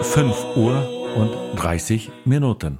5:30 Uhr.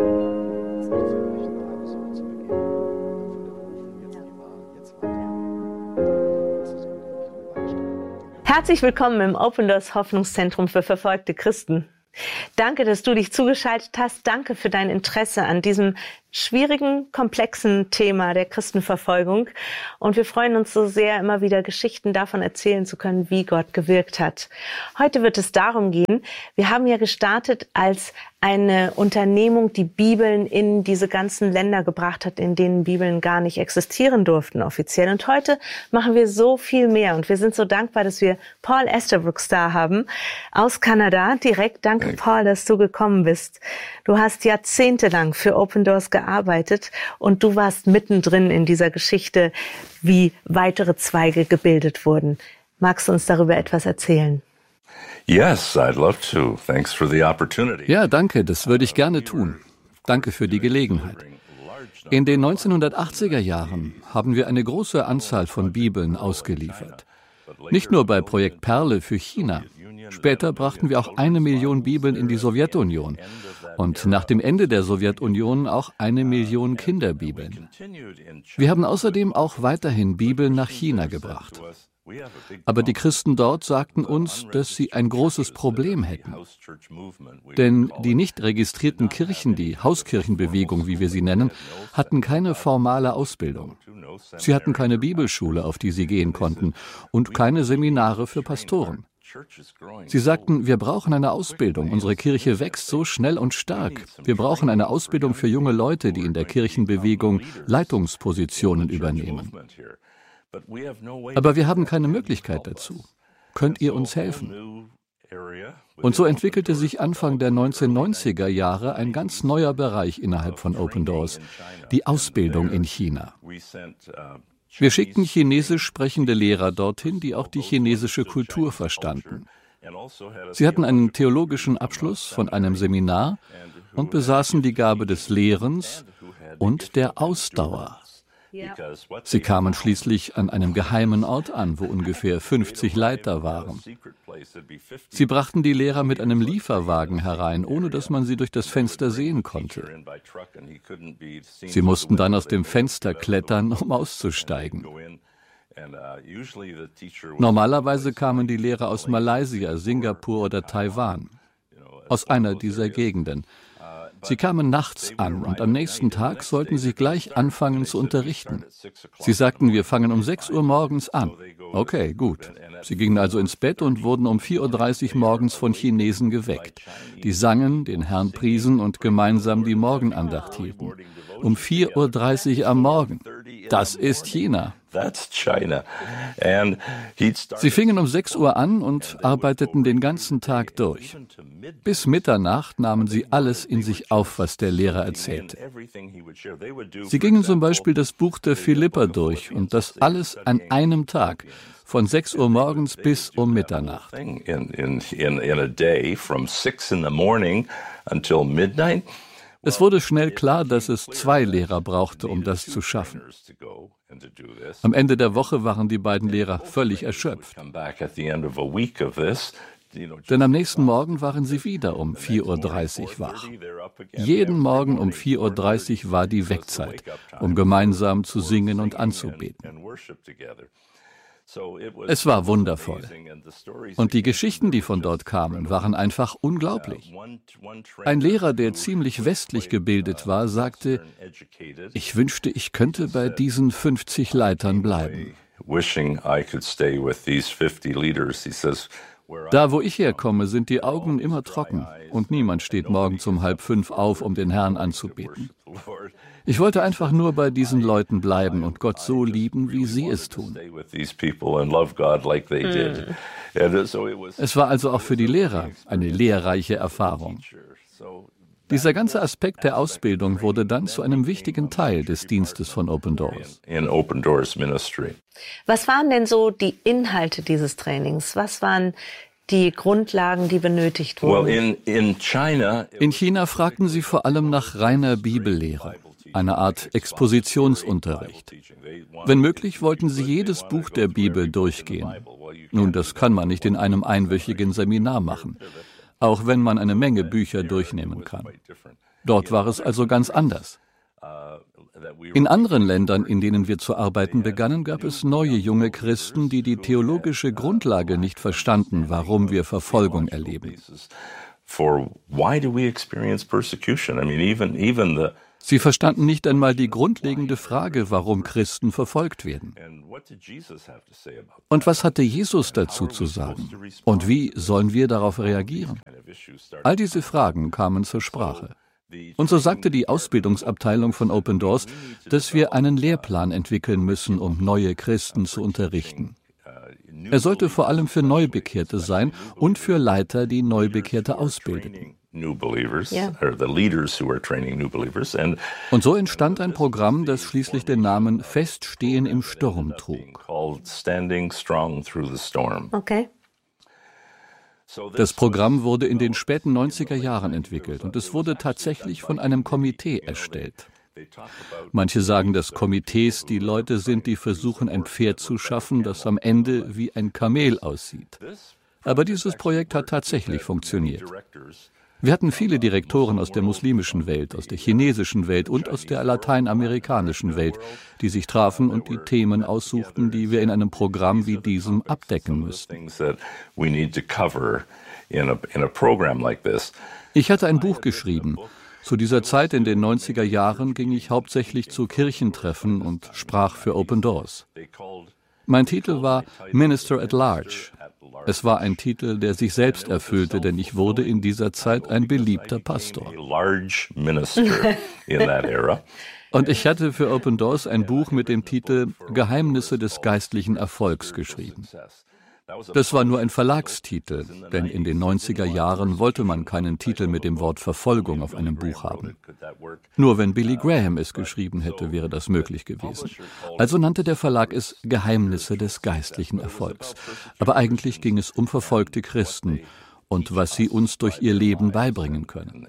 Herzlich willkommen im Open Doors Hoffnungszentrum für verfolgte Christen. Danke, dass du dich zugeschaltet hast. Danke für dein Interesse an diesem schwierigen, komplexen Thema der Christenverfolgung. Und wir freuen uns so sehr, immer wieder Geschichten davon erzählen zu können, wie Gott gewirkt hat. Heute wird es darum gehen, wir haben ja gestartet als eine Unternehmung, die Bibeln in diese ganzen Länder gebracht hat, in denen Bibeln gar nicht existieren durften offiziell. Und heute machen wir so viel mehr. Und wir sind so dankbar, dass wir Paul Estabrooks da haben aus Kanada. Direkt danke, Paul, dass du gekommen bist. Du hast jahrzehntelang für Open Doors gearbeitet und du warst mittendrin in dieser Geschichte, wie weitere Zweige gebildet wurden. Magst du uns darüber etwas erzählen? Yes, I'd love to. Thanks for the opportunity. Ja, danke, das würde ich gerne tun. Danke für die Gelegenheit. In den 1980er Jahren haben wir eine große Anzahl von Bibeln ausgeliefert. Nicht nur bei Projekt Perle für China. Später brachten wir auch 1 Million Bibeln in die Sowjetunion und nach dem Ende der Sowjetunion auch 1 Million Kinderbibeln. Wir haben außerdem auch weiterhin Bibeln nach China gebracht. Aber die Christen dort sagten uns, dass sie ein großes Problem hätten. Denn die nicht registrierten Kirchen, die Hauskirchenbewegung, wie wir sie nennen, hatten keine formale Ausbildung. Sie hatten keine Bibelschule, auf die sie gehen konnten, und keine Seminare für Pastoren. Sie sagten, wir brauchen eine Ausbildung. Unsere Kirche wächst so schnell und stark. Wir brauchen eine Ausbildung für junge Leute, die in der Kirchenbewegung Leitungspositionen übernehmen. Aber wir haben keine Möglichkeit dazu. Könnt ihr uns helfen? Und so entwickelte sich Anfang der 1990er Jahre ein ganz neuer Bereich innerhalb von Open Doors, die Ausbildung in China. Wir schickten chinesisch sprechende Lehrer dorthin, die auch die chinesische Kultur verstanden. Sie hatten einen theologischen Abschluss von einem Seminar und besaßen die Gabe des Lehrens und der Ausdauer. Sie kamen schließlich an einem geheimen Ort an, wo ungefähr 50 Leiter waren. Sie brachten die Lehrer mit einem Lieferwagen herein, ohne dass man sie durch das Fenster sehen konnte. Sie mussten dann aus dem Fenster klettern, um auszusteigen. Normalerweise kamen die Lehrer aus Malaysia, Singapur oder Taiwan, aus einer dieser Gegenden. Sie kamen nachts an und am nächsten Tag sollten sie gleich anfangen zu unterrichten. Sie sagten, wir fangen um 6 Uhr morgens an. Okay, gut. Sie gingen also ins Bett und wurden um 4:30 Uhr morgens von Chinesen geweckt. Die sangen, den Herrn priesen und gemeinsam die Morgenandacht hielten. Um 4:30 Uhr am Morgen. Das ist China. Sie fingen um 6 Uhr an und arbeiteten den ganzen Tag durch. Bis Mitternacht nahmen sie alles in sich auf, was der Lehrer erzählte. Sie gingen zum Beispiel das Buch der Philipper durch und das alles an einem Tag, von 6 Uhr morgens bis um Mitternacht. Es wurde schnell klar, dass es 2 Lehrer brauchte, um das zu schaffen. Am Ende der Woche waren die beiden Lehrer völlig erschöpft. Denn am nächsten Morgen waren sie wieder um 4:30 Uhr wach. Jeden Morgen um 4:30 Uhr war die Wegzeit, um gemeinsam zu singen und anzubeten. Es war wundervoll. Und die Geschichten, die von dort kamen, waren einfach unglaublich. Ein Lehrer, der ziemlich westlich gebildet war, sagte, ich wünschte, ich könnte bei diesen 50 Leitern bleiben. Da, wo ich herkomme, sind die Augen immer trocken und niemand steht morgens um 4:30 auf, um den Herrn anzubeten. Ich wollte einfach nur bei diesen Leuten bleiben und Gott so lieben, wie sie es tun. Es war also auch für die Lehrer eine lehrreiche Erfahrung. Dieser ganze Aspekt der Ausbildung wurde dann zu einem wichtigen Teil des Dienstes von Open Doors. Was waren denn so die Inhalte dieses Trainings? Was waren die Grundlagen, die benötigt wurden? In China fragten sie vor allem nach reiner Bibellehre, eine Art Expositionsunterricht. Wenn möglich, wollten sie jedes Buch der Bibel durchgehen. Nun, das kann man nicht in einem einwöchigen Seminar machen. auch wenn man eine Menge Bücher durchnehmen kann. Dort war es also ganz anders. In anderen Ländern, in denen wir zu arbeiten begannen, gab es neue junge Christen, die die theologische Grundlage nicht verstanden, warum wir Verfolgung erleben. Sie verstanden nicht einmal die grundlegende Frage, warum Christen verfolgt werden. Und was hatte Jesus dazu zu sagen? Und wie sollen wir darauf reagieren? All diese Fragen kamen zur Sprache. Und so sagte die Ausbildungsabteilung von Open Doors, dass wir einen Lehrplan entwickeln müssen, um neue Christen zu unterrichten. Er sollte vor allem für Neubekehrte sein und für Leiter, die Neubekehrte ausbildeten. Und so entstand ein Programm, das schließlich den Namen Feststehen im Sturm trug. Okay. Das Programm wurde in den späten 90er Jahren entwickelt und es wurde tatsächlich von einem Komitee erstellt. Manche sagen, dass Komitees die Leute sind, die versuchen, ein Pferd zu schaffen, das am Ende wie ein Kamel aussieht. Aber dieses Projekt hat tatsächlich funktioniert. Wir hatten viele Direktoren aus der muslimischen Welt, aus der chinesischen Welt und aus der lateinamerikanischen Welt, die sich trafen und die Themen aussuchten, die wir in einem Programm wie diesem abdecken müssten. Ich hatte ein Buch geschrieben. Zu dieser Zeit in den 90er Jahren ging ich hauptsächlich zu Kirchentreffen und sprach für Open Doors. Mein Titel war Minister at Large. Es war ein Titel, der sich selbst erfüllte, denn ich wurde in dieser Zeit ein beliebter Pastor. Und ich hatte für Open Doors ein Buch mit dem Titel Geheimnisse des geistlichen Erfolgs geschrieben. Das war nur ein Verlagstitel, denn in den 90er Jahren wollte man keinen Titel mit dem Wort Verfolgung auf einem Buch haben. Nur wenn Billy Graham es geschrieben hätte, wäre das möglich gewesen. Also nannte der Verlag es Geheimnisse des geistlichen Erfolgs. Aber eigentlich ging es um verfolgte Christen und was sie uns durch ihr Leben beibringen können.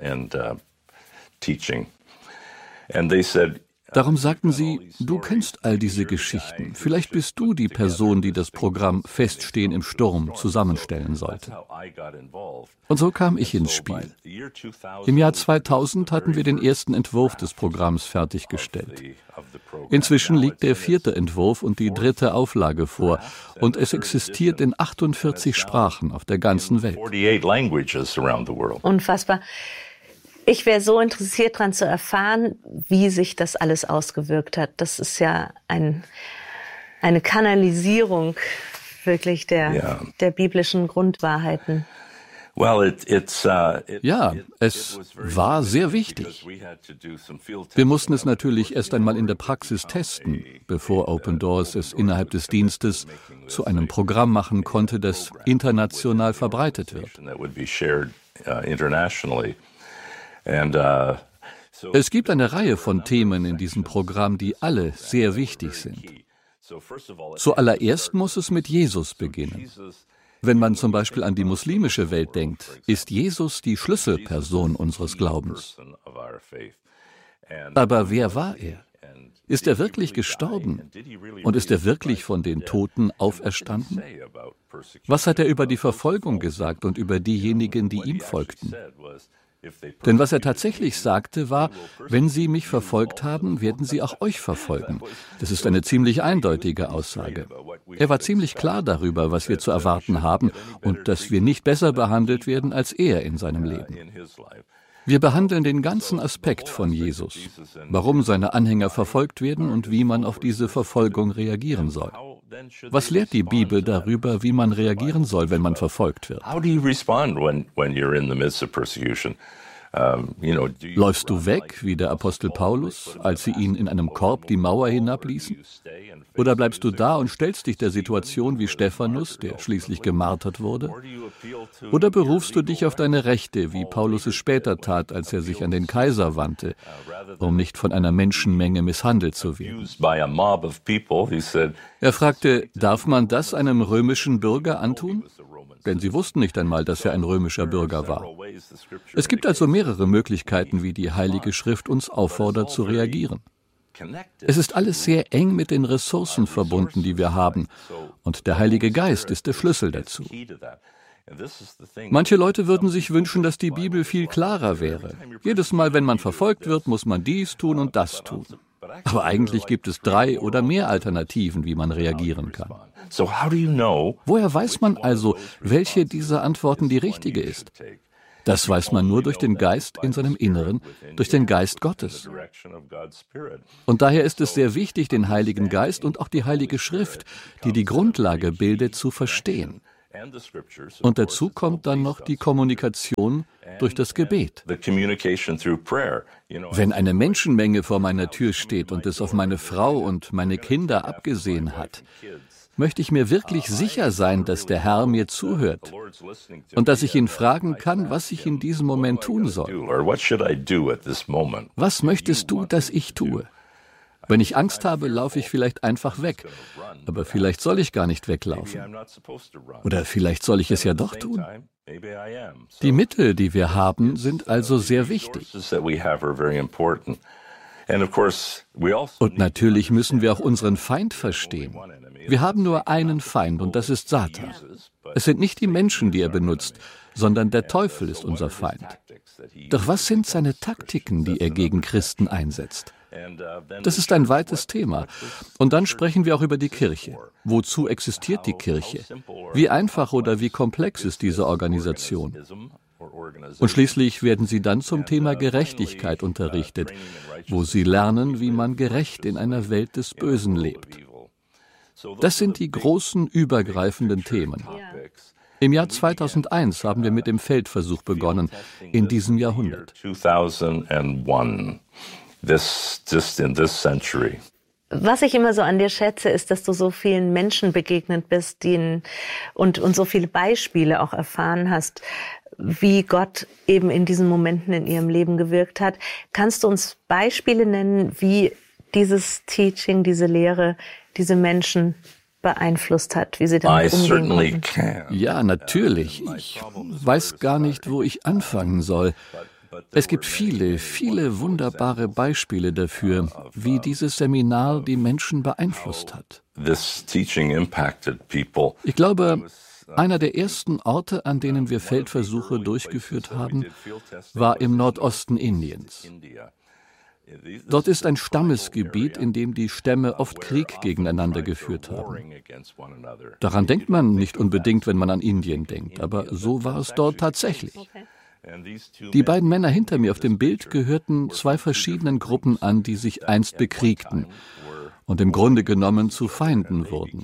Darum sagten sie, du kennst all diese Geschichten. Vielleicht bist du die Person, die das Programm Feststehen im Sturm zusammenstellen sollte. Und so kam ich ins Spiel. Im Jahr 2000 hatten wir den ersten Entwurf des Programms fertiggestellt. Inzwischen liegt der 4. Entwurf und die 3. Auflage vor. Und es existiert in 48 Sprachen auf der ganzen Welt. Unfassbar. Ich wäre so interessiert daran zu erfahren, wie sich das alles ausgewirkt hat. Das ist ja eine Kanalisierung wirklich der biblischen Grundwahrheiten. Ja, es war sehr wichtig. Wir mussten es natürlich erst einmal in der Praxis testen, bevor Open Doors es innerhalb des Dienstes zu einem Programm machen konnte, das international verbreitet wird. Es gibt eine Reihe von Themen in diesem Programm, die alle sehr wichtig sind. Zuallererst muss es mit Jesus beginnen. Wenn man zum Beispiel an die muslimische Welt denkt, ist Jesus die Schlüsselperson unseres Glaubens. Aber wer war er? Ist er wirklich gestorben? Und ist er wirklich von den Toten auferstanden? Was hat er über die Verfolgung gesagt und über diejenigen, die ihm folgten? Denn was er tatsächlich sagte, war, wenn Sie mich verfolgt haben, werden Sie auch euch verfolgen. Das ist eine ziemlich eindeutige Aussage. Er war ziemlich klar darüber, was wir zu erwarten haben und dass wir nicht besser behandelt werden als er in seinem Leben. Wir behandeln den ganzen Aspekt von Jesus, warum seine Anhänger verfolgt werden und wie man auf diese Verfolgung reagieren soll. Was lehrt die Bibel darüber, wie man reagieren soll, wenn man verfolgt wird? Läufst du weg, wie der Apostel Paulus, als sie ihn in einem Korb die Mauer hinabließen? Oder bleibst du da und stellst dich der Situation wie Stephanus, der schließlich gemartert wurde? Oder berufst du dich auf deine Rechte, wie Paulus es später tat, als er sich an den Kaiser wandte, um nicht von einer Menschenmenge misshandelt zu werden? Er fragte, darf man das einem römischen Bürger antun? Denn sie wussten nicht einmal, dass er ein römischer Bürger war. Es gibt also mehrere Möglichkeiten, wie die Heilige Schrift uns auffordert zu reagieren. Es ist alles sehr eng mit den Ressourcen verbunden, die wir haben, und der Heilige Geist ist der Schlüssel dazu. Manche Leute würden sich wünschen, dass die Bibel viel klarer wäre. Jedes Mal, wenn man verfolgt wird, muss man dies tun und das tun. Aber eigentlich gibt es 3 oder mehr Alternativen, wie man reagieren kann. Woher weiß man also, welche dieser Antworten die richtige ist? Das weiß man nur durch den Geist in seinem Inneren, durch den Geist Gottes. Und daher ist es sehr wichtig, den Heiligen Geist und auch die Heilige Schrift, die die Grundlage bildet, zu verstehen. Und dazu kommt dann noch die Kommunikation durch das Gebet. Wenn eine Menschenmenge vor meiner Tür steht und es auf meine Frau und meine Kinder abgesehen hat, möchte ich mir wirklich sicher sein, dass der Herr mir zuhört und dass ich ihn fragen kann, was ich in diesem Moment tun soll. Was möchtest du, dass ich tue? Wenn ich Angst habe, laufe ich vielleicht einfach weg. Aber vielleicht soll ich gar nicht weglaufen. Oder vielleicht soll ich es ja doch tun. Die Mittel, die wir haben, sind also sehr wichtig. Und natürlich müssen wir auch unseren Feind verstehen. Wir haben nur einen Feind und das ist Satan. Es sind nicht die Menschen, die er benutzt, sondern der Teufel ist unser Feind. Doch was sind seine Taktiken, die er gegen Christen einsetzt? Das ist ein weites Thema. Und dann sprechen wir auch über die Kirche. Wozu existiert die Kirche? Wie einfach oder wie komplex ist diese Organisation? Und schließlich werden sie dann zum Thema Gerechtigkeit unterrichtet, wo sie lernen, wie man gerecht in einer Welt des Bösen lebt. Das sind die großen, übergreifenden Themen. Im Jahr 2001 haben wir mit dem Feldversuch begonnen, in diesem Jahrhundert. Was ich immer so an dir schätze, ist, dass du so vielen Menschen begegnet bist, und so viele Beispiele auch erfahren hast, wie Gott eben in diesen Momenten in ihrem Leben gewirkt hat. Kannst du uns Beispiele nennen, wie dieses Teaching, diese Lehre, diese Menschen beeinflusst hat, wie sie damit umgehen konnten? Ja, natürlich. Ich weiß gar nicht, wo ich anfangen soll. Es gibt viele, viele wunderbare Beispiele dafür, wie dieses Seminar die Menschen beeinflusst hat. Ich glaube, einer der ersten Orte, an denen wir Feldversuche durchgeführt haben, war im Nordosten Indiens. Dort ist ein Stammesgebiet, in dem die Stämme oft Krieg gegeneinander geführt haben. Daran denkt man nicht unbedingt, wenn man an Indien denkt, aber so war es dort tatsächlich. Die beiden Männer hinter mir auf dem Bild gehörten 2 verschiedenen Gruppen an, die sich einst bekriegten und im Grunde genommen zu Feinden wurden.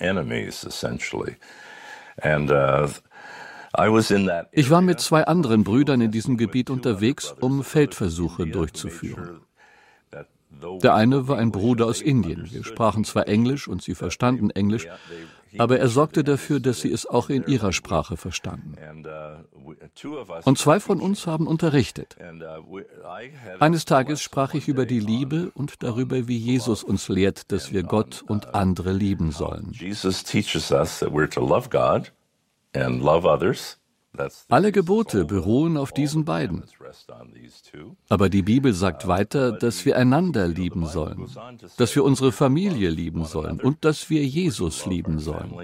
Ich war mit 2 anderen Brüdern in diesem Gebiet unterwegs, um Feldversuche durchzuführen. Der eine war ein Bruder aus Indien. Wir sprachen zwar Englisch und sie verstanden Englisch, aber er sorgte dafür, dass sie es auch in ihrer Sprache verstanden. Und 2 von uns haben unterrichtet. Eines Tages sprach ich über die Liebe und darüber, wie Jesus uns lehrt, dass wir Gott und andere lieben sollen. Alle Gebote beruhen auf diesen beiden. Aber die Bibel sagt weiter, dass wir einander lieben sollen, dass wir unsere Familie lieben sollen und dass wir Jesus lieben sollen.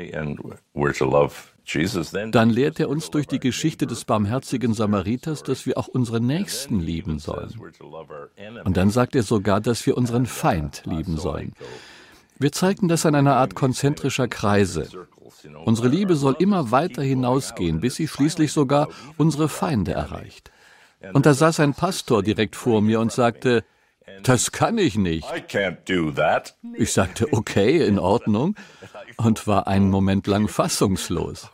Dann lehrt er uns durch die Geschichte des barmherzigen Samariters, dass wir auch unsere Nächsten lieben sollen. Und dann sagt er sogar, dass wir unseren Feind lieben sollen. Wir zeigten das an einer Art konzentrischer Kreise. Unsere Liebe soll immer weiter hinausgehen, bis sie schließlich sogar unsere Feinde erreicht. Und da saß ein Pastor direkt vor mir und sagte, das kann ich nicht. Ich sagte, okay, in Ordnung, und war einen Moment lang fassungslos.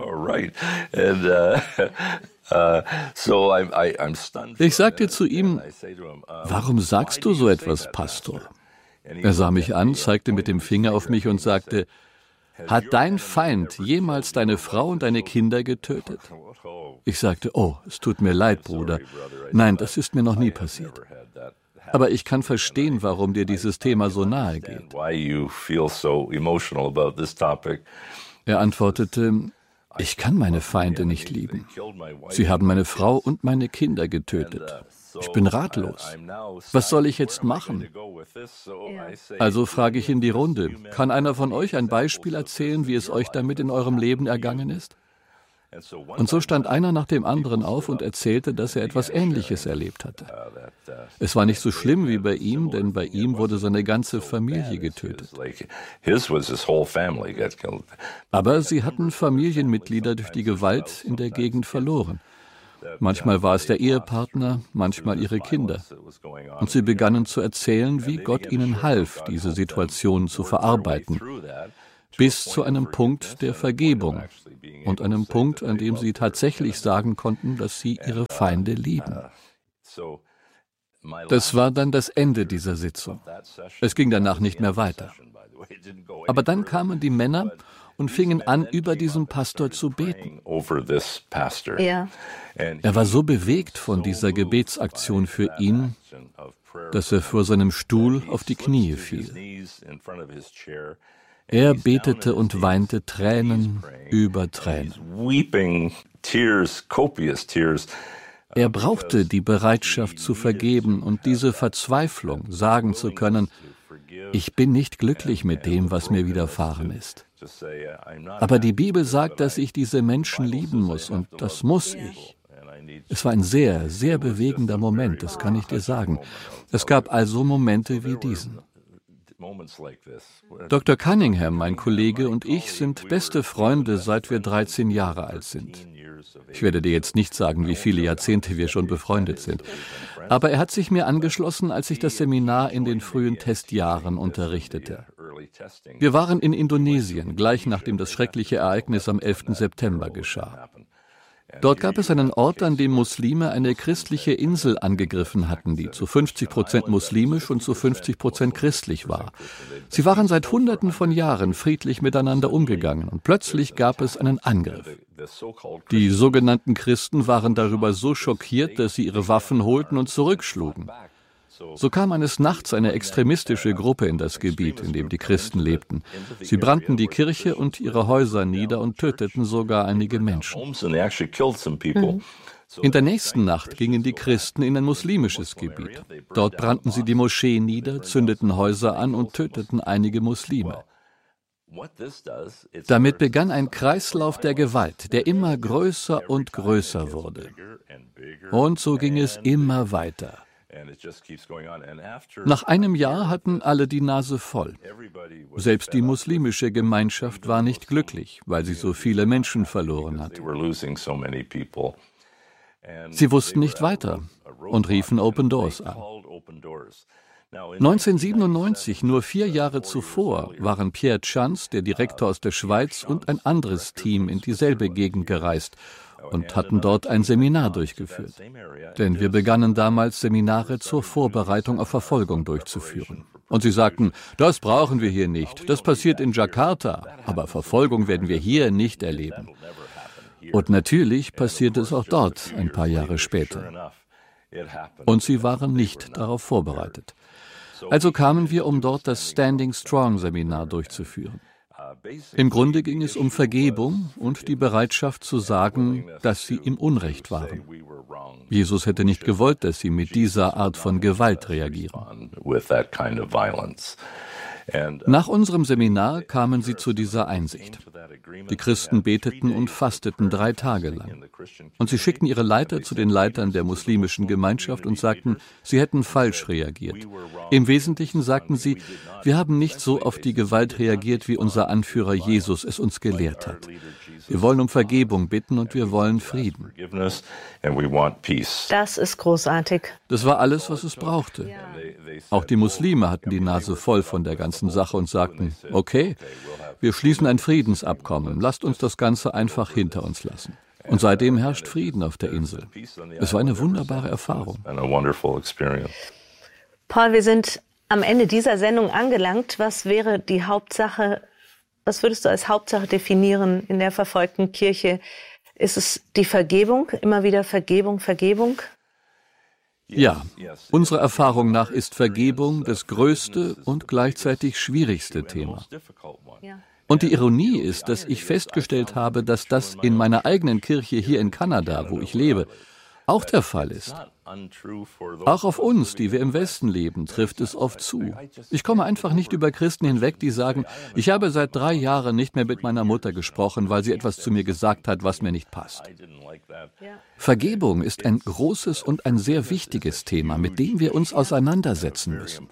Ich sagte zu ihm, warum sagst du so etwas, Pastor? Er sah mich an, zeigte mit dem Finger auf mich und sagte, hat dein Feind jemals deine Frau und deine Kinder getötet? Ich sagte, oh, es tut mir leid, Bruder. Nein, das ist mir noch nie passiert. Aber ich kann verstehen, warum dir dieses Thema so nahe geht. Er antwortete, ich kann meine Feinde nicht lieben. Sie haben meine Frau und meine Kinder getötet. Ich bin ratlos. Was soll ich jetzt machen? Also frage ich in die Runde, kann einer von euch ein Beispiel erzählen, wie es euch damit in eurem Leben ergangen ist? Und so stand einer nach dem anderen auf und erzählte, dass er etwas Ähnliches erlebt hatte. Es war nicht so schlimm wie bei ihm, denn bei ihm wurde seine ganze Familie getötet. Aber sie hatten Familienmitglieder durch die Gewalt in der Gegend verloren. Manchmal war es der Ehepartner, manchmal ihre Kinder. Und sie begannen zu erzählen, wie Gott ihnen half, diese Situation zu verarbeiten, bis zu einem Punkt der Vergebung und einem Punkt, an dem sie tatsächlich sagen konnten, dass sie ihre Feinde lieben. Das war dann das Ende dieser Sitzung. Es ging danach nicht mehr weiter. Aber dann kamen die Männer und fingen an, über diesen Pastor zu beten. Ja. Er war so bewegt von dieser Gebetsaktion für ihn, dass er vor seinem Stuhl auf die Knie fiel. Er betete und weinte Tränen über Tränen. Er brauchte die Bereitschaft zu vergeben und diese Verzweiflung, sagen zu können, ich bin nicht glücklich mit dem, was mir widerfahren ist. Aber die Bibel sagt, dass ich diese Menschen lieben muss, und das muss ich. Es war ein sehr, sehr bewegender Moment, das kann ich dir sagen. Es gab also Momente wie diesen. Dr. Cunningham, mein Kollege, und ich sind beste Freunde, seit wir 13 Jahre alt sind. Ich werde dir jetzt nicht sagen, wie viele Jahrzehnte wir schon befreundet sind. Aber er hat sich mir angeschlossen, als ich das Seminar in den frühen Testjahren unterrichtete. Wir waren in Indonesien, gleich nachdem das schreckliche Ereignis am 11. September geschah. Dort gab es einen Ort, an dem Muslime eine christliche Insel angegriffen hatten, die zu 50% muslimisch und zu 50% christlich war. Sie waren seit Hunderten von Jahren friedlich miteinander umgegangen und plötzlich gab es einen Angriff. Die sogenannten Christen waren darüber so schockiert, dass sie ihre Waffen holten und zurückschlugen. So kam eines Nachts eine extremistische Gruppe in das Gebiet, in dem die Christen lebten. Sie brannten die Kirche und ihre Häuser nieder und töteten sogar einige Menschen. In der nächsten Nacht gingen die Christen in ein muslimisches Gebiet. Dort brannten sie die Moschee nieder, zündeten Häuser an und töteten einige Muslime. Damit begann ein Kreislauf der Gewalt, der immer größer und größer wurde. Und so ging es immer weiter. Nach einem Jahr hatten alle die Nase voll. Selbst die muslimische Gemeinschaft war nicht glücklich, weil sie so viele Menschen verloren hatte. Sie wussten nicht weiter und riefen Open Doors an. 1997, nur 4 Jahre zuvor, waren Pierre Chance, der Direktor aus der Schweiz, und ein anderes Team in dieselbe Gegend gereist und hatten dort ein Seminar durchgeführt. Denn wir begannen damals, Seminare zur Vorbereitung auf Verfolgung durchzuführen. Und sie sagten, das brauchen wir hier nicht, das passiert in Jakarta, aber Verfolgung werden wir hier nicht erleben. Und natürlich passierte es auch dort ein paar Jahre später. Und sie waren nicht darauf vorbereitet. Also kamen wir, um dort das Standing Strong Seminar durchzuführen. Im Grunde ging es um Vergebung und die Bereitschaft zu sagen, dass sie im Unrecht waren. Jesus hätte nicht gewollt, dass sie mit dieser Art von Gewalt reagieren. Nach unserem Seminar kamen sie zu dieser Einsicht. Die Christen beteten und fasteten 3 Tage lang. Und sie schickten ihre Leiter zu den Leitern der muslimischen Gemeinschaft und sagten, sie hätten falsch reagiert. Im Wesentlichen sagten sie, wir haben nicht so auf die Gewalt reagiert, wie unser Anführer Jesus es uns gelehrt hat. Wir wollen um Vergebung bitten und wir wollen Frieden. Das ist großartig. Das war alles, was es brauchte. Auch die Muslime hatten die Nase voll von der ganzen Sache und sagten, okay, wir schließen ein Friedensabkommen, lasst uns das Ganze einfach hinter uns lassen. Und seitdem herrscht Frieden auf der Insel. Es war eine wunderbare Erfahrung. Paul, wir sind am Ende dieser Sendung angelangt. Was wäre die Hauptsache, was würdest du als Hauptsache definieren in der verfolgten Kirche? Ist es die Vergebung, immer wieder Vergebung, Vergebung? Ja, unserer Erfahrung nach ist Vergebung das größte und gleichzeitig schwierigste Thema. Und die Ironie ist, dass ich festgestellt habe, dass das in meiner eigenen Kirche hier in Kanada, wo ich lebe, auch der Fall ist. Auch auf uns, die wir im Westen leben, trifft es oft zu. Ich komme einfach nicht über Christen hinweg, die sagen, ich habe seit 3 Jahren nicht mehr mit meiner Mutter gesprochen, weil sie etwas zu mir gesagt hat, was mir nicht passt. Vergebung ist ein großes und ein sehr wichtiges Thema, mit dem wir uns auseinandersetzen müssen.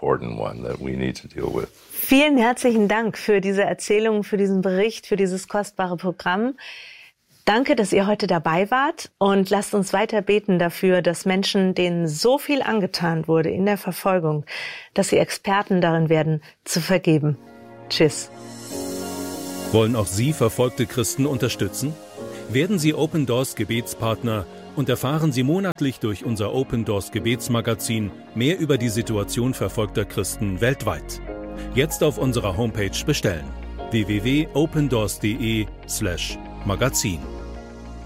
Vielen herzlichen Dank für diese Erzählung, für diesen Bericht, für dieses kostbare Programm. Danke, dass ihr heute dabei wart und lasst uns weiter beten dafür, dass Menschen, denen so viel angetan wurde in der Verfolgung, dass sie Experten darin werden, zu vergeben. Tschüss. Wollen auch Sie verfolgte Christen unterstützen? Werden Sie Open Doors Gebetspartner und erfahren Sie monatlich durch unser Open Doors Gebetsmagazin mehr über die Situation verfolgter Christen weltweit. Jetzt auf unserer Homepage bestellen: www.opendoors.de/magazin.